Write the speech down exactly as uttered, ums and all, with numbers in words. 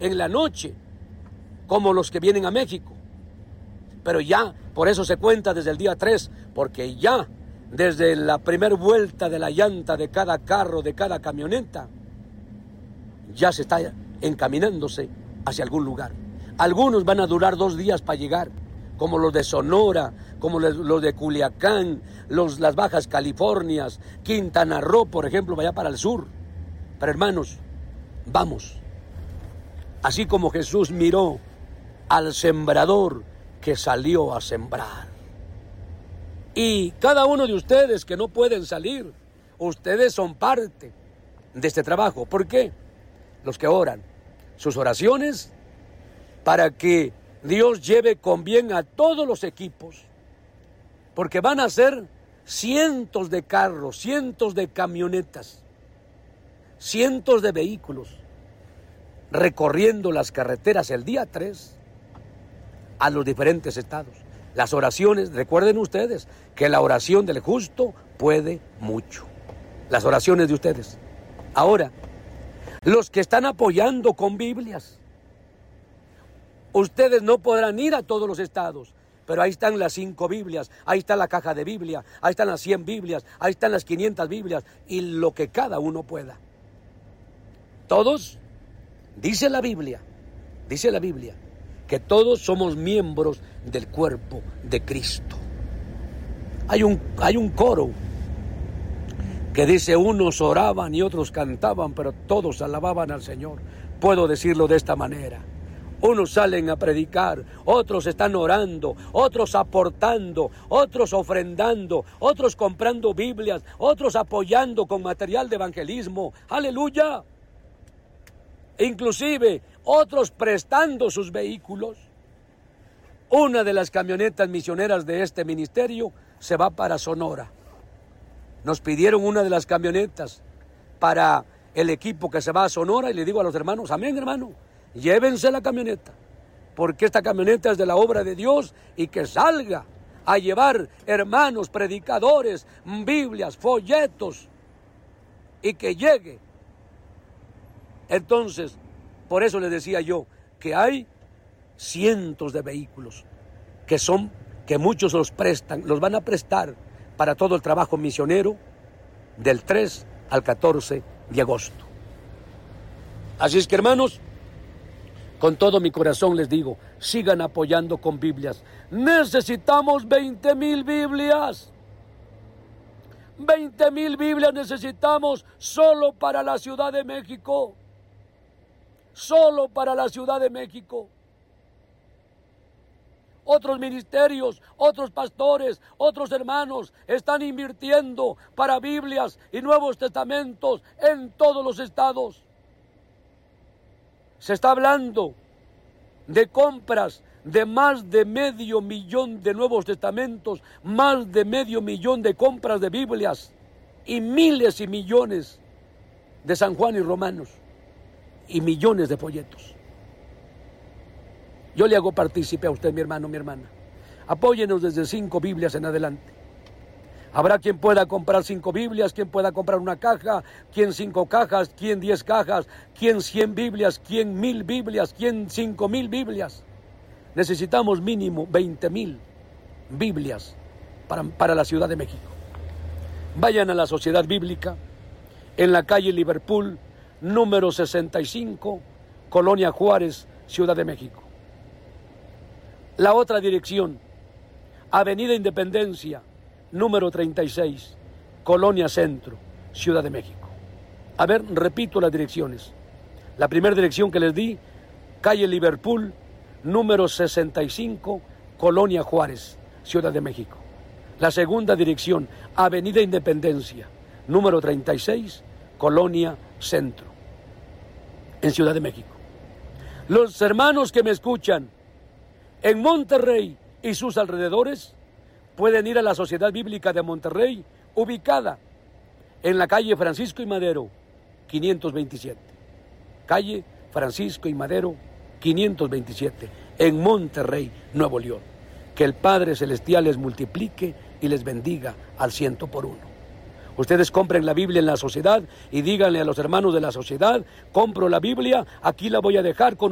en la noche, como los que vienen a México. Pero ya, por eso se cuenta desde el día tres, porque ya desde la primera vuelta de la llanta de cada carro, de cada camioneta, ya se está encaminándose hacia algún lugar. Algunos van a durar dos días para llegar, como los de Sonora, como los de Culiacán, los, las Bajas Californias, Quintana Roo, por ejemplo, vaya para el sur. Pero hermanos, vamos. Así como Jesús miró al sembrador que salió a sembrar. Y cada uno de ustedes que no pueden salir, ustedes son parte de este trabajo. ¿Por qué? Los que oran, sus oraciones para que Dios lleve con bien a todos los equipos, porque van a ser cientos de carros, cientos de camionetas, cientos de vehículos recorriendo las carreteras el día tres a los diferentes estados. Las oraciones, recuerden ustedes que la oración del justo puede mucho. Las oraciones de ustedes. Ahora, los que están apoyando con Biblias, ustedes no podrán ir a todos los estados, pero ahí están las cinco Biblias, ahí está la caja de Biblia, ahí están las cien Biblias, ahí están las quinientas Biblias y lo que cada uno pueda. Todos, dice la Biblia, dice la Biblia, que todos somos miembros del cuerpo de Cristo. Hay un, hay un coro que dice: unos oraban y otros cantaban, pero todos alababan al Señor. Puedo decirlo de esta manera: unos salen a predicar, otros están orando, otros aportando, otros ofrendando, otros comprando Biblias, otros apoyando con material de evangelismo. ¡Aleluya! Inclusive otros prestando sus vehículos. Una de las camionetas misioneras de este ministerio se va para Sonora. Nos pidieron una de las camionetas para el equipo que se va a Sonora y le digo a los hermanos: amén, hermano, llévense la camioneta, porque esta camioneta es de la obra de Dios, y que salga a llevar hermanos, predicadores, Biblias, folletos, y que llegue. Entonces, por eso les decía yo que hay cientos de vehículos que son, que muchos los prestan, los van a prestar para todo el trabajo misionero del tres al catorce de agosto. Así es que, hermanos, con todo mi corazón les digo, sigan apoyando con Biblias. Necesitamos veinte mil Biblias. veinte mil Biblias necesitamos solo para la Ciudad de México. Solo para la Ciudad de México. Otros ministerios, otros pastores, otros hermanos están invirtiendo para Biblias y Nuevos Testamentos en todos los estados. Se está hablando de compras de más de medio millón de Nuevos Testamentos, más de medio millón de compras de Biblias y miles y millones de San Juan y Romanos y millones de folletos. Yo le hago partícipe a usted, mi hermano, mi hermana. Apóyenos desde cinco Biblias en adelante. Habrá quien pueda comprar cinco Biblias, quien pueda comprar una caja, quien cinco cajas, quien diez cajas, quien cien Biblias, quien mil Biblias, quien cinco mil Biblias. Necesitamos mínimo veinte mil Biblias para, para la Ciudad de México. Vayan a la Sociedad Bíblica, en la calle Liverpool, número sesenta y cinco, Colonia Juárez, Ciudad de México. La otra dirección, Avenida Independencia, número treinta y seis, Colonia Centro, Ciudad de México. A ver, repito las direcciones. La primera dirección que les di, calle Liverpool, número sesenta y cinco, Colonia Juárez, Ciudad de México. La segunda dirección, Avenida Independencia, número treinta y seis, Colonia Centro, en Ciudad de México. Los hermanos que me escuchan en Monterrey y sus alrededores pueden ir a la Sociedad Bíblica de Monterrey, ubicada en la calle Francisco y Madero, quinientos veintisiete. Calle Francisco y Madero, quinientos veintisiete, en Monterrey, Nuevo León. Que el Padre Celestial les multiplique y les bendiga al ciento por uno. Ustedes compren la Biblia en la sociedad y díganle a los hermanos de la sociedad: compro la Biblia, aquí la voy a dejar con